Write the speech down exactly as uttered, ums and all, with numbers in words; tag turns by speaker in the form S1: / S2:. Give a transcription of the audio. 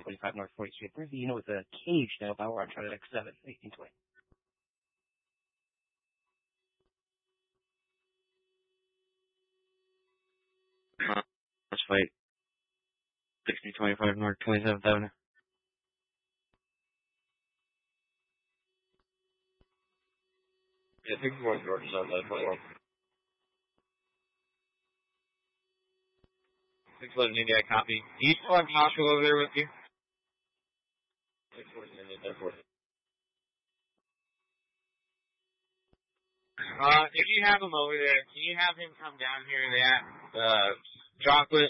S1: twenty-five North fortieth Street. There's the unit with a cage now by where I'm trying to X seven, eighteen twenty.
S2: Uh, let's fight. sixty twenty-five North twenty-seventh Avenue.
S3: Yeah, sixty-fourth North is on that front. six eleven India, copy. Do you still have Marshall over there with you? six fourteen India, ten forty. Uh, if you have him over there, can you have him come down here and that, uh, chocolate